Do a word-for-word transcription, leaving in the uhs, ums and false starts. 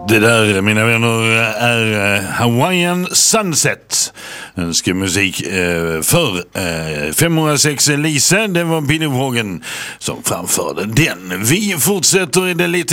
Det där, mina vänner, är Hawaiian Sunset. Önskemusik eh, för eh, fem noll sex Lisa. Det var Billy Vågen som framförde den. Vi fortsätter i det lite